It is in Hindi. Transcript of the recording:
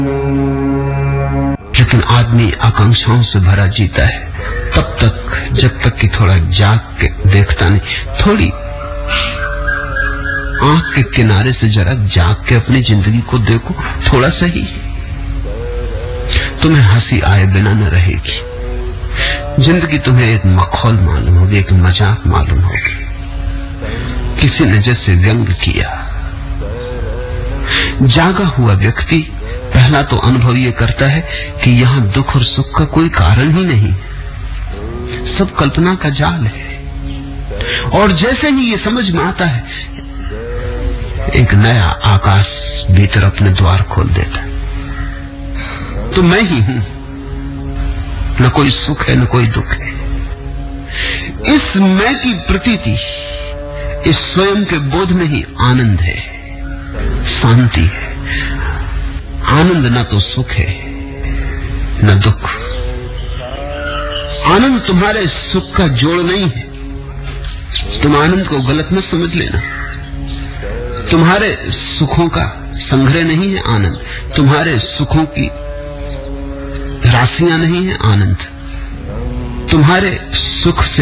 लेकिन आदमी आकांक्षाओं से भरा जीता है तब तक जब तक कि थोड़ा जाग के देखता नहीं। थोड़ी आंख के किनारे से जरा जाग के अपनी जिंदगी को देखो, थोड़ा सही। तुम्हें हंसी आए बिना न रहेगी। जिंदगी तुम्हें एक मखौल मालूम होगी, एक मजाक मालूम होगी। किसी ने जैसे व्यंग किया। जागा हुआ व्यक्ति पहला तो अनुभव ये करता है कि यहां दुख और सुख का कोई कारण ही नहीं, सब कल्पना का जाल है। और जैसे ही ये समझ में आता है, एक नया आकाश भीतर अपने द्वार खोल देता है। तो मैं ही हूं, न कोई सुख है न कोई दुख है। इस मैं की प्रतीति, इस स्वयं के बोध में ही आनंद है, शांति है। आनंद न तो सुख है न दुख। आनंद तुम्हारे सुख का जोड़ नहीं है। तुम आनंद को गलत मत समझ लेना। तुम्हारे सुखों का संग्रह नहीं है आनंद, तुम्हारे सुखों की राशियां नहीं है आनंद। तुम्हारे सुख से